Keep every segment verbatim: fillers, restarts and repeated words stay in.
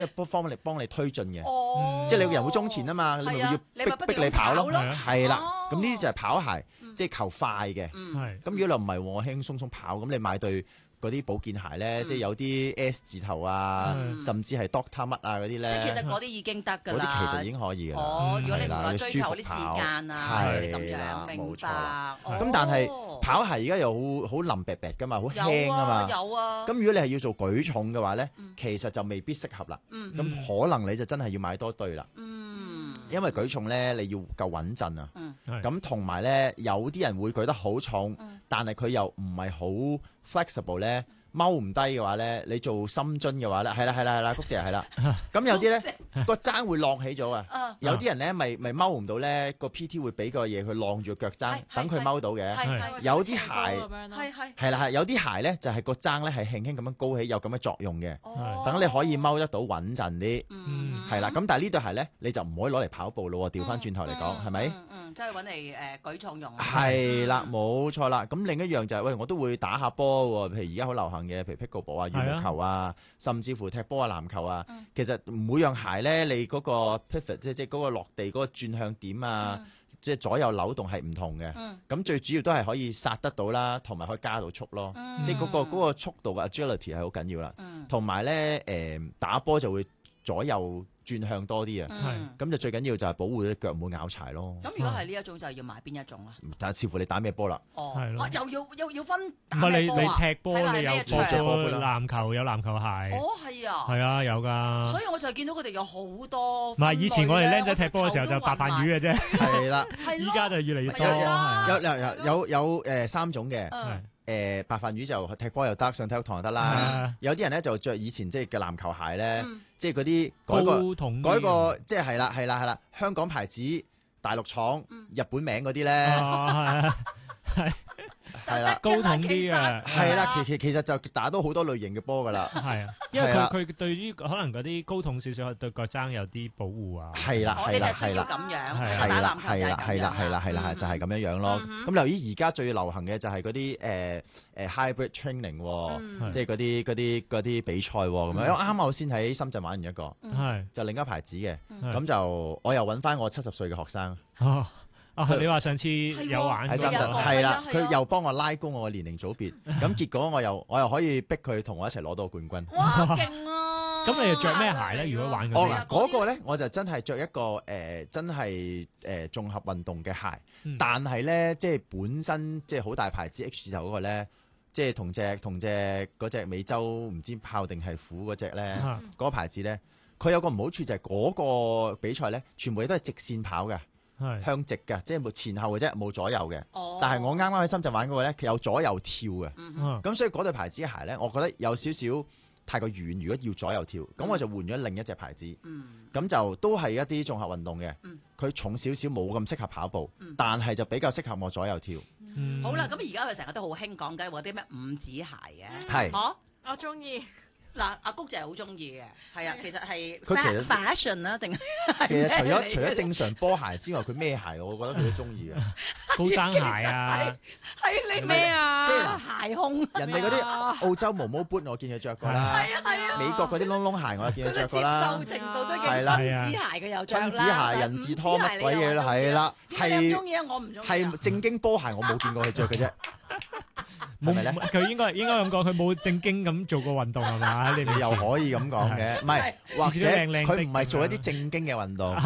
幫幫你幫你推進嘅， 哦， 即係你個人會中前啊嘛，你咪要逼逼你跑咯，係啦。咁呢啲就係跑鞋，即係求快嘅。咁如果你唔係我輕輕鬆鬆跑，咁你買對嗰啲保健鞋咧，即係有啲 S 字頭啊，甚至係 Doctor 乜啊嗰啲咧， 即係其實嗰啲已經得㗎啦。 嗰啲其實已經可以㗎啦。 哦，如果你唔係追求啲時間啊，嗰啲咁樣，明白。 咁但係跑鞋而家又好好腍白白㗎嘛，好輕啊嘛。 有啊。 咁如果你係要做舉重嘅話咧，其實就未必適合啦。咁可能你就真係要買多對啦。嗯。因為舉重咧，你要夠穩陣啊。嗯。咁同埋咧，有啲人會舉得好重，但係佢又唔係好 flexible 咧，踎唔低嘅話咧，你做深蹲嘅話咧，係啦係啦係啦，谷姐係啦。咁有啲咧個踭會晾起咗啊。有啲人咧咪咪踎唔到咧，個 P T 會俾個嘢佢晾住個腳踭，等佢踎到嘅。有啲鞋係係係啦係，有啲鞋咧就係個踭咧係輕輕咁樣高起，有咁嘅作用嘅，等你可以踎得到穩陣啲。係啦，咁但係呢對鞋咧你就唔可以攞嚟跑步咯，調翻轉頭嚟講係咪？ 嗯，即係揾嚟誒舉重用。 係啦，冇錯啦。咁另一樣就係喂，我都會打下波喎，譬如而家好流行嘅，譬如 pickleball 啊、羽毛球啊，甚至乎踢波啊、籃球啊。其實每樣鞋咧，你嗰個 pivot 即係即係嗰個落地嗰個轉向點啊，即係左右扭動係唔同嘅。咁最主要都係可以剎得到啦，同埋可以加到速咯。即係嗰個嗰個速度嘅 agility 係好緊要啦。同埋咧誒打波就會左右轉向多啲啊，咁就最緊要就係保護啲腳唔會拗柴咯。 咁如果係呢一種就要買邊一種啊？ 但係視乎你打咩波啦。 哦，又要又要分打咩波啊？唔係你你踢波你有波籃球有籃球鞋。 哦，係啊。 係啊，有㗎。 所以我就見到佢哋有好多。 唔係以前我哋僆仔踢波嘅時候就白飯魚嘅啫。 係啦， 依家就越嚟越多。 有有有有有誒三種嘅。誒白飯魚就踢波又得，上體育堂又得啦。有啲人咧就着以前即係嘅籃球鞋咧，即係嗰啲改個改個即係係啦係啦係啦，香港牌子、大陸廠、日本名嗰啲咧， 係係啦， 高筒啲嘅， 係啦，其其其實就打到好多類型嘅波噶啦， 係啊，因為佢佢對於可能嗰啲高筒少少對腳踭有啲保護啊， 係啦係啦係啦， 咁樣， 係啦係啦係啦係啦係啦就係咁樣樣咯。咁留意而家最流行嘅就係嗰啲誒誒 hybrid training，即係嗰啲嗰啲嗰啲比賽咁樣。因為啱我先喺深圳玩完一個，係就另一牌子嘅，咁就我又揾翻我七十歲嘅學生。 啊！你話上次有玩喺深圳，係啦，佢又幫我拉高我嘅年齡組別，咁結果我又我又可以逼佢同我一齊攞到冠軍。 哇！勁啊！ 咁你又着咩鞋咧？如果玩嗰啲？ 嗰個咧，我就真係着一個誒，真係誒綜合運動嘅鞋，但係咧，即係本身即係好大牌子 H 字頭嗰個咧，即係同隻同隻嗰隻美洲唔知豹定係虎嗰隻咧，嗰個牌子咧，佢有個唔好處就係嗰個比賽咧，全部都係直線跑嘅。向直嘅，即係冇前後嘅啫，冇左右嘅。哦、但係我啱啱喺深圳玩嗰個咧，佢有左右跳嘅。咁、嗯、哼所以嗰對牌子嘅鞋咧，我覺得有少少太過遠。如果要左右跳，咁、嗯、我就換咗另一隻牌子。咁、嗯、就都係一啲綜合運動嘅。佢、嗯、重少少，冇咁適合跑步，嗯、但係就比較適合我左右跳。 嗯、好啦，咁而家佢成日都好興講緊話啲咩五指鞋嘅。 係、 嗯，我中意。 嗱，阿谷姐好中意嘅，係啊，其實係佢其實 fashion 啦，定其實除咗除咗正常波鞋之外，佢咩鞋我覺得佢都中意嘅， 高踭鞋啊， 係你咩啊？ 即係鞋控， 人哋嗰啲澳洲毛毛 boot 我見佢着過啦， 係啊係啊， 美國嗰啲窿窿鞋我又見佢着過啦， 接受程度都幾分子鞋嘅又着啦， 分子鞋、人字拖乜鬼嘢啦，係啦，係中意啊，我唔中意， 係正經波鞋我冇見過佢着嘅啫。 冇咧，佢應該應該咁講，佢冇正經咁做過運動係嘛？你又可以咁講嘅，唔係或者佢唔係做一啲正經嘅運動。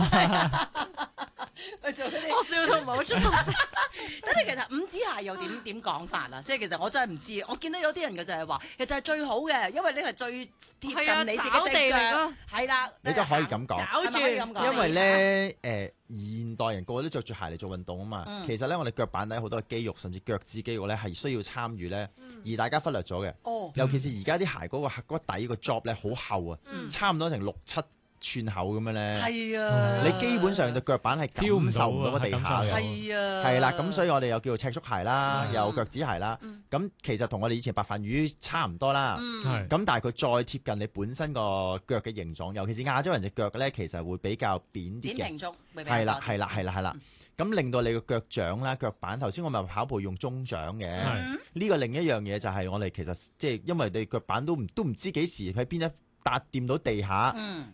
我笑到冇出聲。咁你其實五指鞋又點點講法啊？即係其實我真係唔知。我見到有啲人嘅就係話，其實係最好嘅，因為呢係最貼近你自己隻腳。係啦， 你都可以咁講。 找住， 因為咧誒。現代人個個都着住鞋嚟做運動啊嘛，嗯、其實咧我哋腳板底好多肌肉，甚至腳趾肌肉咧係需要參與咧，嗯、而大家忽略咗嘅。哦，尤其是而家啲鞋嗰、嗰個嗰底個 job 咧好厚啊，嗯、差唔多成六七寸厚咁樣咧。係啊，你基本上對腳板係感受唔到個地下嘅。係啊，係啦，咁所以我哋又叫做赤足鞋啦，嗯、又腳趾鞋啦。咁、嗯、其實同我哋以前白飯魚差唔多啦。咁、嗯、但係佢再貼近你本身個腳嘅形狀，尤其是亞洲人隻腳咧，其實會比較扁啲嘅。扁平足。係啦，係啦，係啦，係啦，咁令到你個腳掌啦、腳板，頭先我咪跑步用中掌嘅，呢個另一樣嘢就係我哋其實即係因為你腳板都唔都唔知幾時喺邊一搭掂到地下，